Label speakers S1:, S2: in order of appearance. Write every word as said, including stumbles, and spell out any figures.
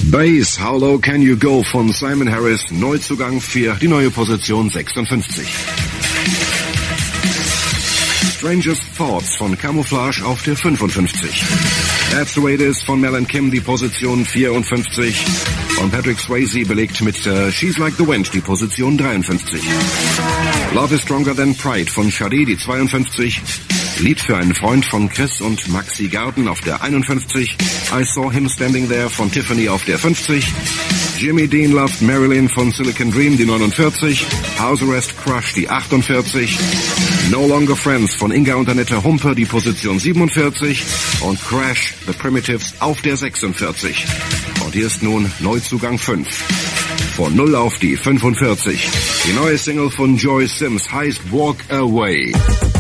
S1: Bass, How Low Can You Go von Simon Harris, Neuzugang für die neue Position sechsundfünfzig. Strangest Thoughts von Camouflage auf der fünfundfünfzig. That's the Way It Is von Mel and Kim, die Position vierundfünfzig. Und Patrick Swayze belegt mit uh, She's Like the Wind die Position dreiundfünfzig. Love is Stronger Than Pride von Shadi, die zweiundfünfzig. Lied für einen Freund von Chris und Maxi Garten auf der einundfünfzig. I Saw Him Standing There von Tiffany auf der fünfzig. Jimmy Dean Loved Marilyn von Silicon Dream, die neunundvierzig. House Arrest Crush, die achtundvierzig. No Longer Friends von Inga und Annette Humpe, die Position siebenundvierzig. Und Crash, The Primitives auf der sechsundvierzig. Und hier ist nun Neuzugang fünf. Von null auf die fünfundvierzig. Die neue Single von Joy Sims heißt Walk Away.